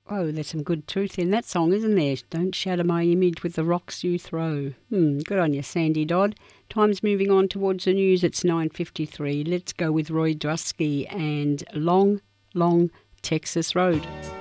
Oh, there's some good truth in that song, isn't there? Don't shatter my image with the rocks you throw. Good on you, Sandy Dodd. Time's moving on towards the news. It's 9:53. Let's go with Roy Drusky and Long, Long Texas Road.